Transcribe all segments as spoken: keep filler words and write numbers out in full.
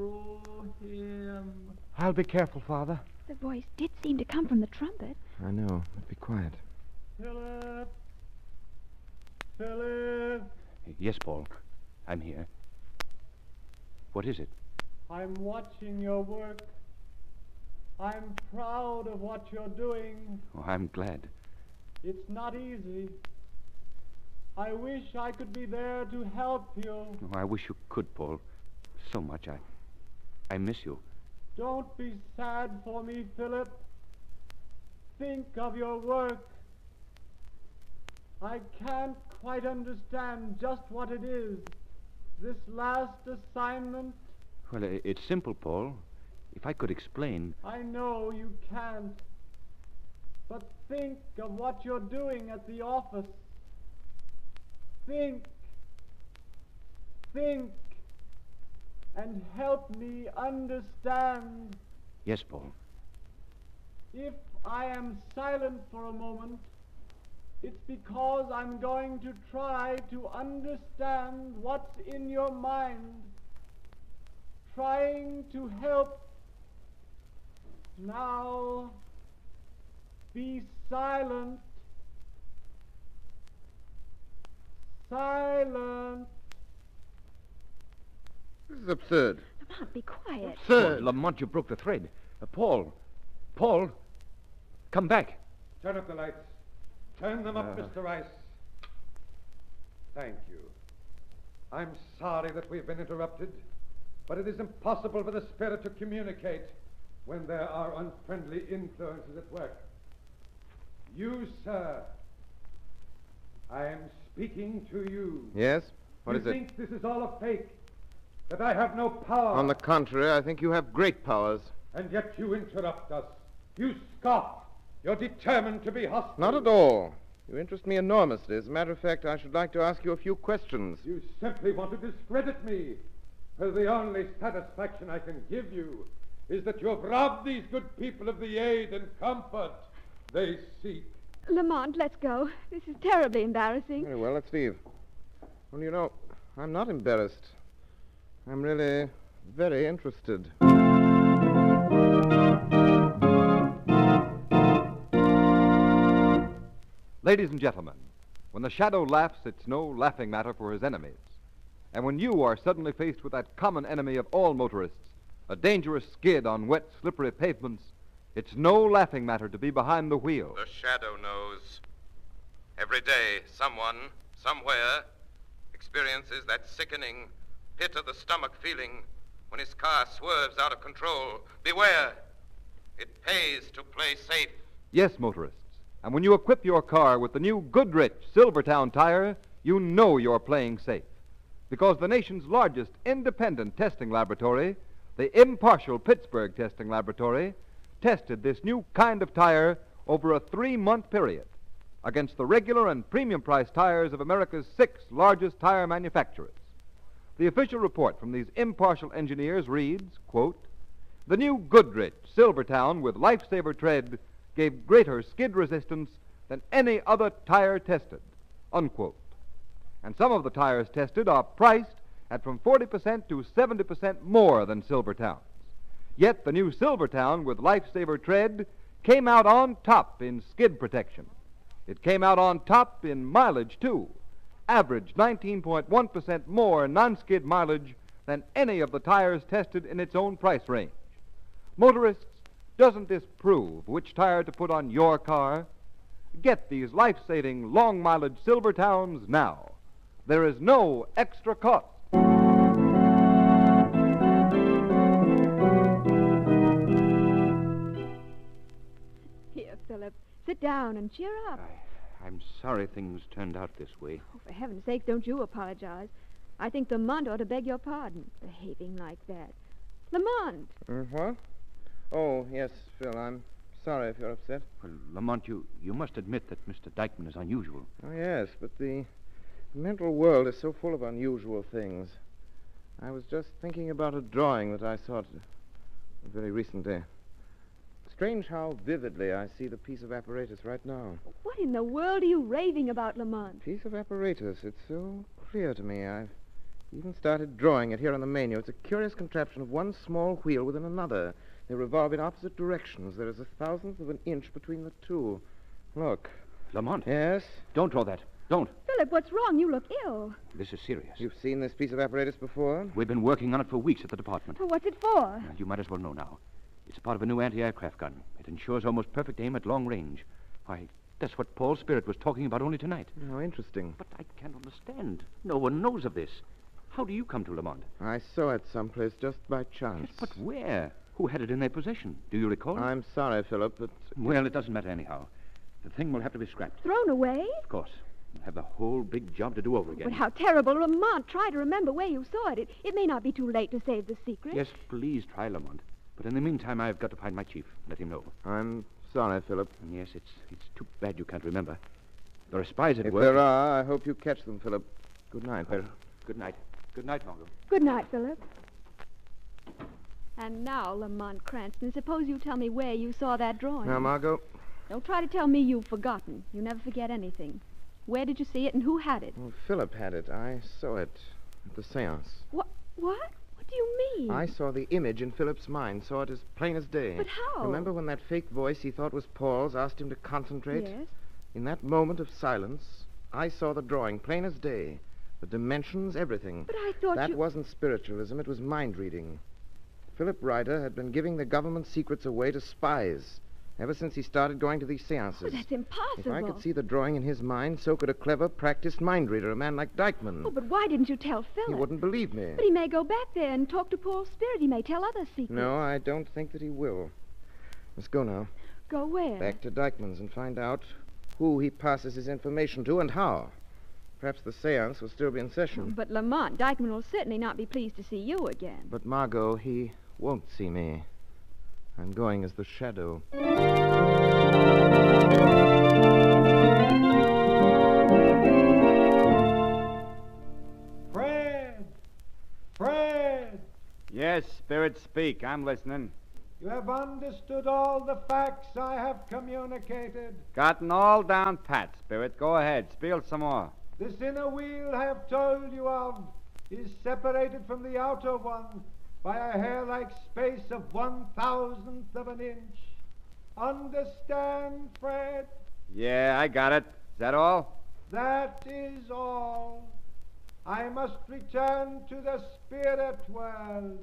him. I'll be careful, Father. The voice did seem to come from the trumpet. I know. But be quiet. Philip. Philip. Yes, Paul. I'm here. What is it? I'm watching your work. I'm proud of what you're doing. Oh, I'm glad. It's not easy. I wish I could be there to help you. Oh, I wish you could, Paul. So much. I I miss you. Don't be sad for me, Philip. Think of your work. I can't quite understand just what it is. This last assignment. Well, i- it's simple, Paul. If I could explain. I know you can't. But think of what you're doing at the office. Think. Think. And help me understand. Yes, Paul. If I am silent for a moment, it's because I'm going to try to understand what's in your mind. Trying to help. Now, be silent. Silent. This is absurd. Lamont, be quiet. Absurd. Oh, Lamont, you broke the thread. Uh, Paul. Paul. Come back. Turn up the lights. Turn them up, Uh. Mister Rice. Thank you. I'm sorry that we've been interrupted, but it is impossible for the spirit to communicate when there are unfriendly influences at work. You, sir, I am speaking to you. Yes? What you is it? think this is all a fake? That I have no power? On the contrary, I think you have great powers. And yet you interrupt us. You scoff. You're determined to be hostile. Not at all. You interest me enormously. As a matter of fact, I should like to ask you a few questions. You simply want to discredit me. For the only satisfaction I can give you is that you have robbed these good people of the aid and comfort they seek. Lamont, let's go. This is terribly embarrassing. Very well, let's leave. Well, you know, I'm not embarrassed. I'm really very interested. Ladies and gentlemen, when the shadow laughs, it's no laughing matter for his enemies. And when you are suddenly faced with that common enemy of all motorists, a dangerous skid on wet, slippery pavements, it's no laughing matter to be behind the wheel. The shadow knows. Every day, someone, somewhere, experiences that sickening, pit of the stomach feeling when his car swerves out of control. Beware! It pays to play safe. Yes, motorists. And when you equip your car with the new Goodrich Silvertown tire, you know you're playing safe. Because the nation's largest independent testing laboratory, the impartial Pittsburgh Testing Laboratory, tested this new kind of tire over a three-month period against the regular and premium-priced tires of America's six largest tire manufacturers. The official report from these impartial engineers reads, quote, "The new Goodrich Silvertown with Lifesaver tread gave greater skid resistance than any other tire tested," unquote. And some of the tires tested are priced at from forty percent to seventy percent more than Silvertown's. Yet the new Silvertown with Lifesaver tread came out on top in skid protection. It came out on top in mileage, too. Averaged nineteen point one percent more non-skid mileage than any of the tires tested in its own price range. Motorists, doesn't this prove which tire to put on your car? Get these life-saving, long-mileage Silvertowns now. There is no extra cost. Here, Philip, sit down and cheer up. I, I'm sorry things turned out this way. Oh, for heaven's sake, don't you apologize. I think Lamont ought to beg your pardon, behaving like that. Lamont! Uh, what? Oh, yes, Phil, I'm sorry if you're upset. Well, Lamont, you, you must admit that Mister Dykeman is unusual. Oh, yes, but the mental world is so full of unusual things. I was just thinking about a drawing that I saw t- very recently. Strange how vividly I see the piece of apparatus right now. What in the world are you raving about, Lamont? Piece of apparatus. It's so clear to me. I've He even started drawing it here on the menu. It's a curious contraption of one small wheel within another. They revolve in opposite directions. There is a thousandth of an inch between the two. Look. Lamont. Yes? Don't draw that. Don't. Philip, what's wrong? You look ill. This is serious. You've seen this piece of apparatus before? We've been working on it for weeks at the department. Well, what's it for? Now, you might as well know now. It's a part of a new anti-aircraft gun. It ensures almost perfect aim at long range. Why, that's what Paul Spirit was talking about only tonight. How interesting. But I can't understand. No one knows of this. How do you come to Lamont? I saw it someplace just by chance. Yes, but where? Who had it in their possession? Do you recall? I'm sorry, Philip, but... Well, it doesn't matter anyhow. The thing will have to be scrapped. Thrown away? Of course. We'll have the whole big job to do over again. But how terrible. Lamont, try to remember where you saw it. it. It may not be too late to save the secret. Yes, please try, Lamont. But in the meantime, I've got to find my chief. Let him know. I'm sorry, Philip. Yes, it's it's too bad you can't remember. There are spies at If work. there are, I hope you catch them, Philip. Good night. Well, good night. Good night, Margot. Good night, Philip. And now, Lamont Cranston, suppose you tell me where you saw that drawing. Now, Margot, Don't try to tell me you've forgotten. You never forget anything. Where did you see it and who had it? well, Philip had it. I saw it at the seance. What? What? What do you mean? I saw the image in Philip's mind, saw it as plain as day. But how? Remember when that fake voice he thought was Paul's asked him to concentrate? Yes. In that moment of silence, I saw the drawing, plain as day. The dimensions, everything. But I thought That you... wasn't spiritualism, it was mind reading. Philip Ryder had been giving the government secrets away to spies ever since he started going to these seances. Oh, that's impossible. If I could see the drawing in his mind, so could a clever, practiced mind reader, a man like Dykeman. Oh, but why didn't you tell Philip? He wouldn't believe me. But he may go back there and talk to Paul Spirit. He may tell other secrets. No, I don't think that he will. Let's go now. Go where? Back to Dykeman's and find out who he passes his information to and how. Perhaps the seance will still be in session. But Lamont, Dykeman will certainly not be pleased to see you again. But, Margot, he won't see me. I'm going as the shadow. Fred! Fred! Yes, Spirit, speak. I'm listening. You have understood all the facts I have communicated. Gotten all down pat, Spirit. Go ahead. Spiel some more. This inner wheel I have told you of is separated from the outer one by a hair-like space of one thousandth of an inch. Understand, Fred? Yeah, I got it. Is that all? That is all. I must return to the spirit world.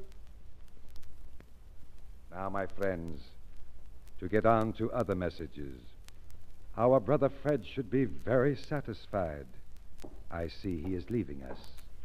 Now, my friends, to get on to other messages. Our brother Fred should be very satisfied. I see he is leaving us.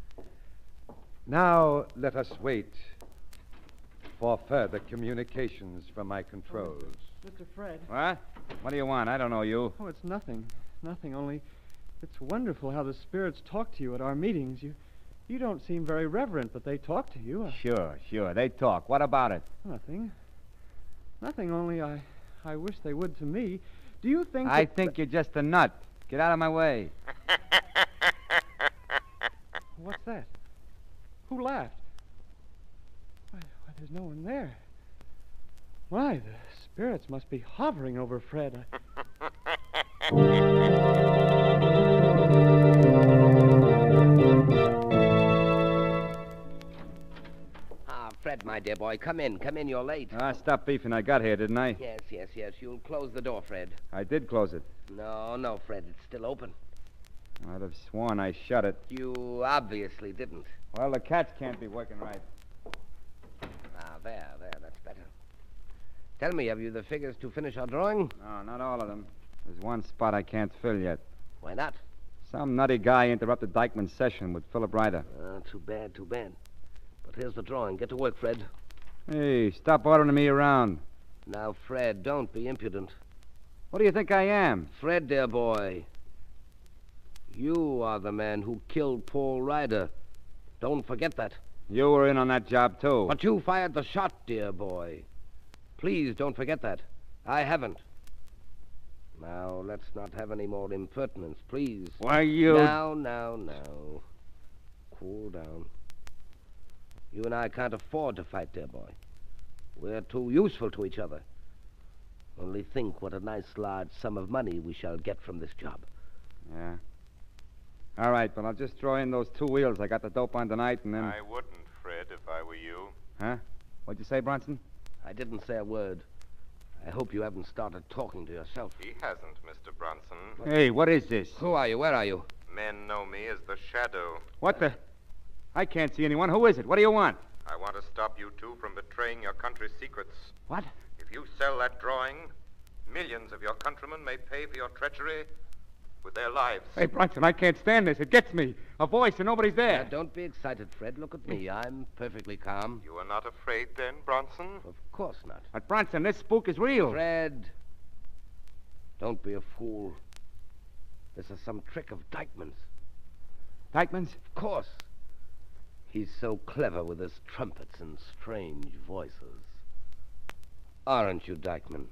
Now, let us wait for further communications from my controls. Mister Fred. What? What do you want? I don't know you. Oh, it's nothing. Nothing, only it's wonderful how the spirits talk to you at our meetings. You you don't seem very reverent, but they talk to you. Sure, sure. They talk. What about it? Nothing. Nothing, only I I wish they would to me. Do you think I that- think you're just a nut. Get out of my way. What's that? Who laughed? Why, why, there's no one there. Why, the spirits must be hovering over Fred. Ah, Fred, my dear boy, come in. Come in. You're late. Ah, stop beefing. I got here, didn't I? Yes, yes, yes. You'll close the door, Fred. I did close it. No, no, Fred. It's still open. I'd have sworn I shut it. You obviously didn't. Well, the cats can't be working right. Ah, there, there. That's better. Tell me, have you the figures to finish our drawing? No, not all of them. There's one spot I can't fill yet. Why not? Some nutty guy interrupted Dykeman's session with Philip Ryder. Ah, too bad, too bad. But here's the drawing. Get to work, Fred. Hey, stop ordering me around. Now, Fred, don't be impudent. What do you think I am? Fred, dear boy, you are the man who killed Paul Ryder. Don't forget that. You were in on that job, too. But you fired the shot, dear boy. Please don't forget that. I haven't. Now, let's not have any more impertinence, please. Why, you... Now, now, now. Cool down. You and I can't afford to fight, dear boy. We're too useful to each other. Only think what a nice large sum of money we shall get from this job. Yeah. All right, but I'll just throw in those two wheels. I got the dope on tonight, and then... I wouldn't, Fred, if I were you. Huh? What'd you say, Bronson? I didn't say a word. I hope you haven't started talking to yourself. He hasn't, Mister Bronson. Hey, what is this? Who are you? Where are you? Men know me as the Shadow. What the... I can't see anyone. Who is it? What do you want? I want to stop you two from betraying your country's secrets. What? If you sell that drawing, millions of your countrymen may pay for your treachery with their lives. Hey, Bronson, I can't stand this. It gets me. A voice and nobody's there. Now, don't be excited, Fred. Look at me. I'm perfectly calm. You are not afraid then, Bronson? Of course not. But, Bronson, this spook is real. Fred, don't be a fool. This is some trick of Dykeman's. Dykeman's? Of course. He's so clever with his trumpets and strange voices. Aren't you, Dykeman?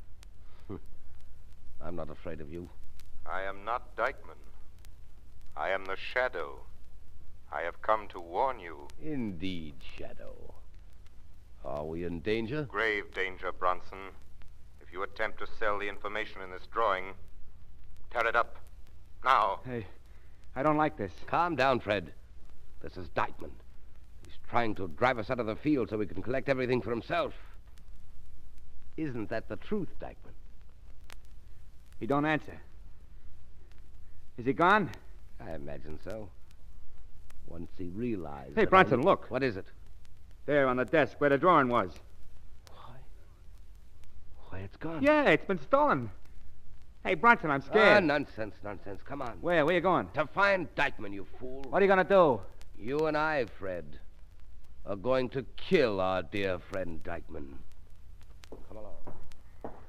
I'm not afraid of you. I am not Dykeman. I am the Shadow. I have come to warn you. Indeed, Shadow. Are we in danger? Grave danger, Bronson. If you attempt to sell the information in this drawing, tear it up. Now. Hey, I don't like this. Calm down, Fred. This is Dykeman. He's trying to drive us out of the field so he can collect everything for himself. Isn't that the truth, Dykeman? He don't answer. Is he gone? I imagine so. Once he realized... Hey, that Bronson, I'm- look. What is it? There on the desk where the drawing was. Why? Why, it's gone. Yeah, it's been stolen. Hey, Bronson, I'm Ah, scared. nonsense, nonsense. Come on. Where? Where you going? To find Dykeman, you fool. What are you going to do? You and I, Fred, are going to kill our dear friend Dykeman. Come along.